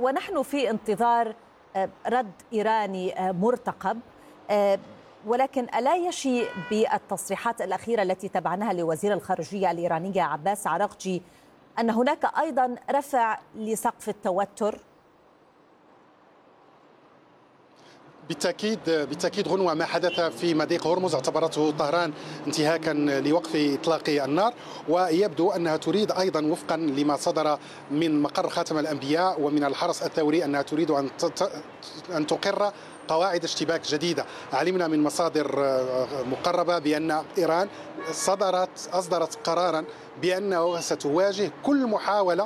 ونحن في انتظار رد إيراني مرتقب، ولكن ألا يشي بالتصريحات الأخيرة التي تبعناها لوزير الخارجية الإيرانية عباس عراقجي أن هناك أيضا رفع لسقف التوتر؟ بالتأكيد غنوة، ما حدث في مضيق هرمز اعتبرته طهران انتهاكا لوقف إطلاق النار، ويبدو أنها تريد أيضا وفقا لما صدر من مقر خاتم الأنبياء ومن الحرس الثوري أنها تريد أن تقر قواعد اشتباك جديدة. علمنا من مصادر مقربة بأن إيران أصدرت قرارا بأنه ستواجه كل محاولة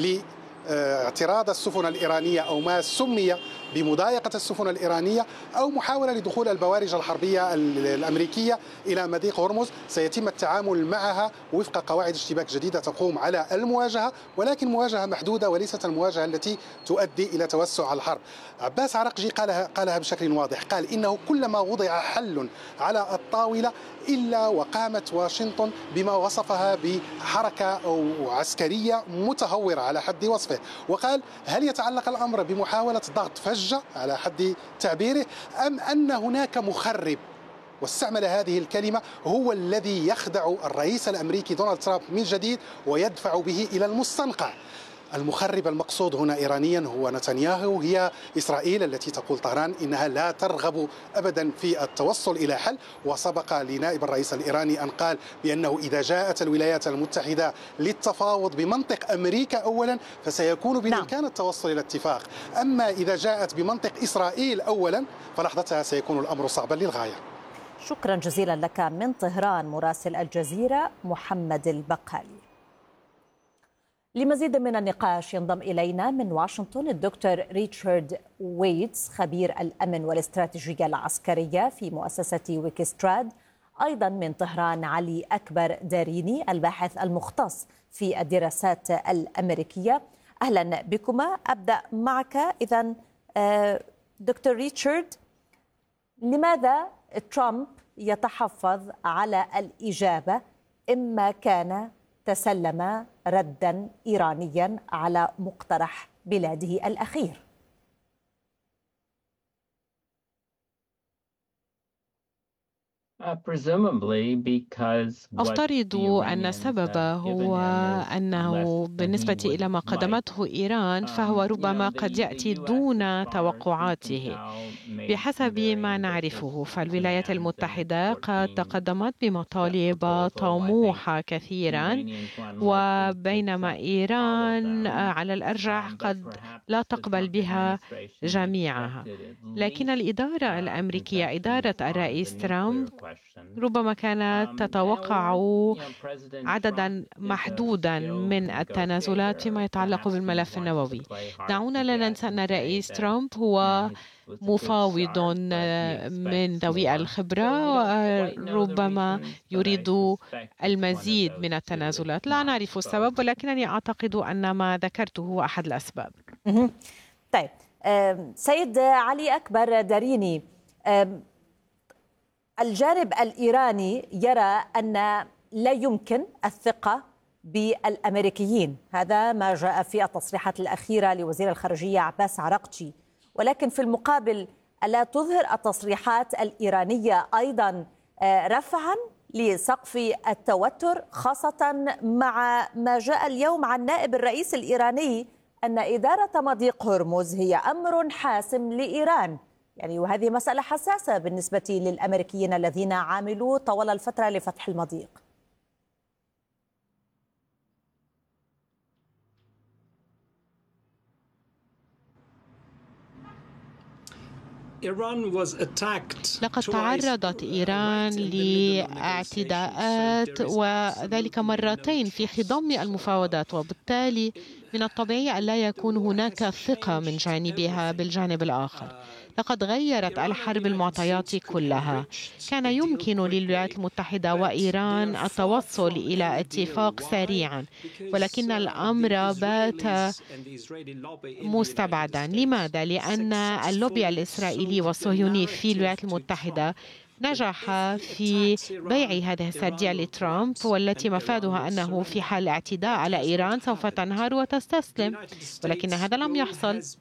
اعتراض السفن الإيرانية أو ما سمي بمضايقة السفن الإيرانية أو محاولة لدخول البوارج الحربية الأمريكية إلى مضيق هرمز. سيتم التعامل معها وفق قواعد اشتباك جديدة تقوم على المواجهة، ولكن مواجهة محدودة وليست المواجهة التي تؤدي إلى توسع الحرب. عباس عراقجي قالها بشكل واضح، قال إنه كلما وضع حل على الطاولة إلا وقامت واشنطن بما وصفها بحركة أو عسكرية متهورة على حد وصفه، وقال هل يتعلق الأمر بمحاولة ضغط فجة على حد تعبيره أم أن هناك مخرب، واستعمل هذه الكلمة، هو الذي يخدع الرئيس الأمريكي دونالد ترامب من جديد ويدفع به إلى المستنقع. المخرب المقصود هنا إيرانيا هو نتنياهو، هي إسرائيل التي تقول طهران إنها لا ترغب أبدا في التوصل إلى حل. وسبق لنائب الرئيس الإيراني أن قال بأنه إذا جاءت الولايات المتحدة للتفاوض بمنطق أمريكا أولا فسيكون بالإمكان التوصل إلى اتفاق، أما إذا جاءت بمنطق إسرائيل أولا فلحظتها سيكون الأمر صعبا للغاية. شكرا جزيلا لك من طهران مراسل الجزيرة محمد البقالي. لمزيد من النقاش ينضم إلينا من واشنطن الدكتور ريتشارد ويتس خبير الأمن والاستراتيجية العسكرية في مؤسسة ويكستراد. أيضا من طهران علي أكبر داريني الباحث المختص في الدراسات الأمريكية. أهلا بكما. أبدأ معك إذن دكتور ريتشارد، لماذا ترامب يتحفظ على الإجابة إما كان تسلم ردا إيرانيا على مقترح بلاده الأخير؟ أفترض أن السبب هو أنه بالنسبة إلى ما قدمته إيران فهو ربما قد يأتي دون توقعاته. بحسب ما نعرفه فالولايات المتحدة قد تقدمت بمطالب طموحة كثيرا، وبينما إيران على الأرجح قد لا تقبل بها جميعها. لكن الإدارة الأمريكية، إدارة الرئيس ترامب، ربما كانت تتوقع عددا محدودا من التنازلات فيما يتعلق بالملف النووي. دعونا لا ننسى أن الرئيس ترامب هو مفاوض من ذوي الخبرة، ربما يريد المزيد من التنازلات. لا نعرف السبب، ولكنني أعتقد أن ما ذكرته هو أحد الأسباب. طيب سيد علي أكبر داريني، الجانب الإيراني يرى أن لا يمكن الثقة بالأمريكيين، هذا ما جاء في التصريحات الأخيرة لوزير الخارجية عباس عراقجي، ولكن في المقابل ألا تظهر التصريحات الإيرانية أيضا رفعا لسقف التوتر، خاصة مع ما جاء اليوم عن نائب الرئيس الإيراني أن إدارة مضيق هرمز هي أمر حاسم لإيران، يعني وهذه مسألة حساسة بالنسبة للأمريكيين الذين عاملوا طوال الفترة لفتح المضيق. لقد تعرضت إيران لاعتداءات وذلك مرتين في خضم المفاوضات، وبالتالي من الطبيعي أن لا يكون هناك ثقة من جانبها بالجانب الآخر. لقد غيرت الحرب المعطيات كلها. كان يمكن للولايات المتحدة وإيران التوصل إلى اتفاق سريعا، ولكن الأمر بات مستبعدا. لماذا؟ لأن اللوبي الإسرائيلي والصهيوني في الولايات المتحدة نجح في بيع هذه السردية لترامب، والتي مفادها أنه في حال اعتداء على إيران سوف تنهار وتستسلم، ولكن هذا لم يحصل.